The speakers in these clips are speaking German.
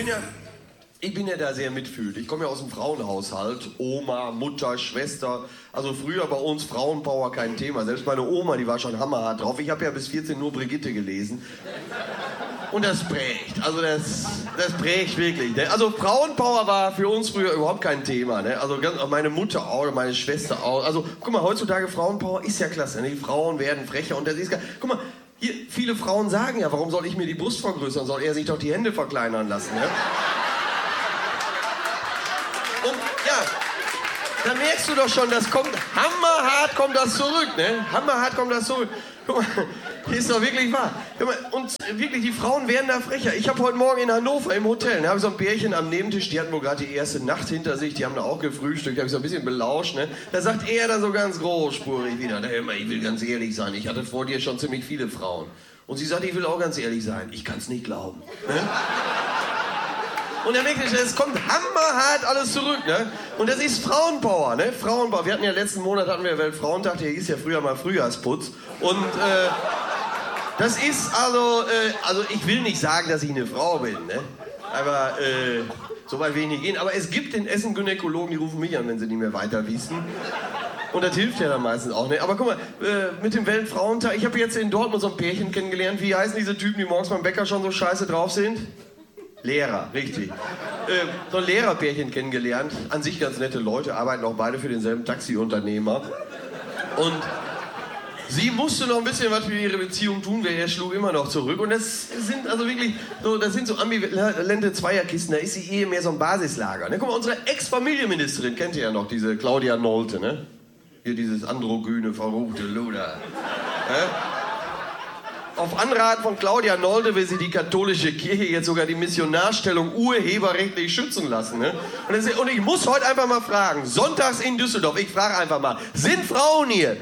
Ich bin ja da sehr mitfühlend. Ich komme ja aus dem Frauenhaushalt. Oma, Mutter, Schwester. Also früher bei uns Frauenpower kein Thema. Selbst meine Oma, die war schon hammerhart drauf. Ich habe ja bis 14 nur Brigitte gelesen. Und das prägt. Also das prägt wirklich. Ne? Also Frauenpower war für uns früher überhaupt kein Thema. Ne? Also meine Mutter auch, meine Schwester auch. Also guck mal, heutzutage Frauenpower ist ja klasse. Ne? Die Frauen werden frecher und das ist... Guck mal, hier, viele Frauen sagen ja, warum soll ich mir die Brust vergrößern? Soll er sich doch die Hände verkleinern lassen? Ne? Und ja, da merkst du doch schon, das kommt hammerhart, kommt das zurück, ne? Hammerhart kommt das zurück. Guck mal, ist doch wirklich wahr. Guck mal, und wirklich, die Frauen werden da frecher. Ich habe heute Morgen in Hannover im Hotel, da habe ich so ein Pärchen am Nebentisch, die hatten wohl gerade die erste Nacht hinter sich, die haben da auch gefrühstückt, da habe ich so ein bisschen belauscht, ne? Da sagt er da so ganz großspurig wieder, na, hör mal, ich will ganz ehrlich sein, ich hatte vor dir schon ziemlich viele Frauen. Und sie sagt, ich will auch ganz ehrlich sein, ich kann es nicht glauben. Ne? Und dann merkt ihr, es kommt hammerhart alles zurück, ne? Und das ist Frauenpower, ne? Frauenpower. Wir hatten ja letzten Monat Weltfrauentag, der hieß ja früher mal Frühjahrsputz. Und das ist also ich will nicht sagen, dass ich eine Frau bin, ne? Aber so weit will ich nicht gehen. Aber es gibt in Essen Gynäkologen, die rufen mich an, wenn sie nicht mehr weiter wissen. Und das hilft ja dann meistens auch, ne? Aber guck mal, mit dem Weltfrauentag, ich habe jetzt in Dortmund so ein Pärchen kennengelernt. Wie heißen diese Typen, die morgens beim Bäcker schon so scheiße drauf sind? Lehrer, richtig. So ein Lehrerpärchen kennengelernt. An sich ganz nette Leute, arbeiten auch beide für denselben Taxiunternehmer. Und sie musste noch ein bisschen was für ihre Beziehung tun, er schlug immer noch zurück. Und das sind also wirklich so ambivalente Zweierkisten. Da ist die Ehe mehr so ein Basislager. Ne? Guck mal, unsere Ex-Familienministerin kennt ihr ja noch, diese Claudia Nolte, ne? Hier dieses androgyne, verruchte Luder. Auf Anraten von Claudia Nolte will sie die katholische Kirche jetzt sogar die Missionarstellung urheberrechtlich schützen lassen. Ne? Und ich muss heute einfach mal fragen, sonntags in Düsseldorf, ich frage einfach mal, sind Frauen hier?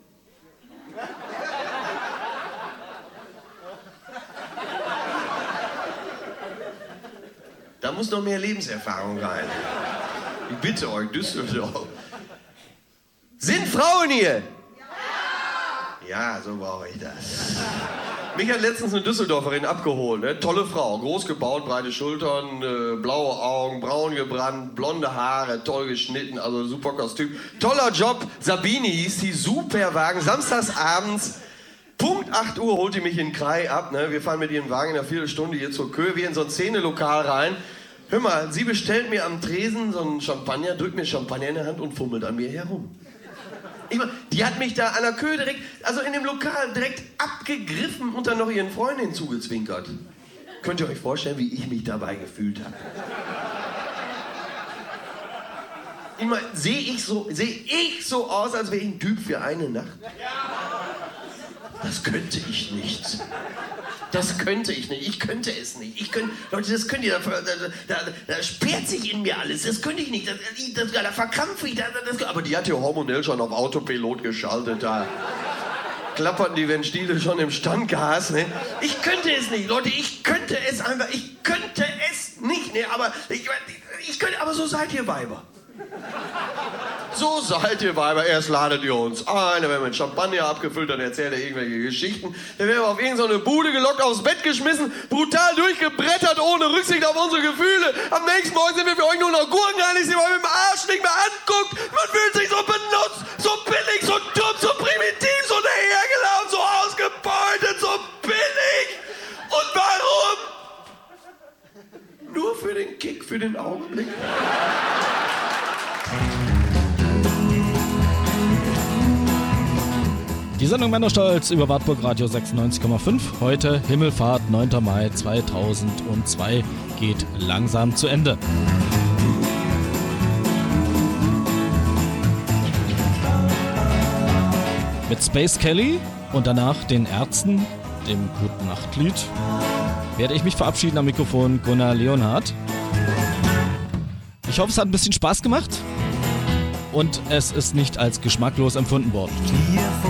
Da muss noch mehr Lebenserfahrung rein. Ich bitte euch, Düsseldorf. Sind Frauen hier? Ja, so brauche ich das. Mich hat letztens eine Düsseldorferin abgeholt, ne? Tolle Frau, groß gebaut, breite Schultern, blaue Augen, braun gebrannt, blonde Haare, toll geschnitten, also super Kostüm. Toller Job, Sabine hieß die, super Wagen, samstags abends, Punkt 8 Uhr holt die mich in Krai ab, ne? Wir fahren mit ihrem Wagen in einer Viertelstunde hier zur Köhe, wir in so ein Szenelokal rein. Hör mal, sie bestellt mir am Tresen so einen Champagner, drückt mir Champagner in der Hand und fummelt an mir herum. Ich meine, die hat mich da an der Köhe direkt, also in dem Lokal direkt abgegriffen und dann noch ihren Freundin zugezwinkert. Könnt ihr euch vorstellen, wie ich mich dabei gefühlt habe? Ich meine, sehe ich so aus, als wäre ich ein Typ für eine Nacht? Das könnte ich nicht. Das könnte ich nicht. Ich könnte es nicht. Leute, das könnt ihr. Da sperrt sich in mir alles. Das könnte ich nicht. Da verkrampfe ich. Aber die hat ja hormonell schon auf Autopilot geschaltet. Da klapperten die Ventile schon im Standgas. Ne? Ich könnte es nicht. Leute, ich könnte es einfach. Ich könnte es nicht. Ne? Aber ich könnte. Aber so seid ihr Weiber. So seid ihr Weiber, erst ladet ihr uns ein, dann werden wir mit Champagner abgefüllt, dann erzählt er irgendwelche Geschichten, dann werden wir auf irgendeine Bude gelockt, aufs Bett geschmissen, brutal durchgebrettert, ohne Rücksicht auf unsere Gefühle. Am nächsten Morgen sind wir für euch nur noch gurkenreinig, die man mit dem Arsch nicht mehr anguckt. Man fühlt sich so benutzt, so billig, so dumm, so primitiv, so dahergelaufen, so ausgebeutet, so billig. Und warum? Nur für den Kick, für den Augenblick. Die Sendung Männerstolz über Wartburg Radio 96,5. Heute Himmelfahrt, 9. Mai 2002, geht langsam zu Ende. Mit Space Kelly und danach den Ärzten, dem Guten Nachtlied, werde ich mich verabschieden am Mikrofon Gunnar Leonhardt. Ich hoffe, es hat ein bisschen Spaß gemacht und es ist nicht als geschmacklos empfunden worden.